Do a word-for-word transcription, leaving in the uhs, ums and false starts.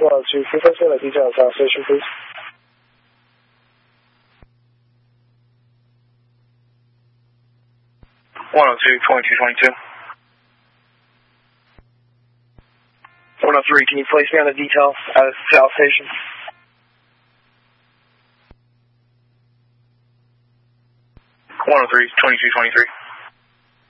one oh two, please answer the details of station, please. one oh two, twenty-two twenty-two. one oh three, can you place me on the detail at South Station? one oh three, twenty-two twenty-three.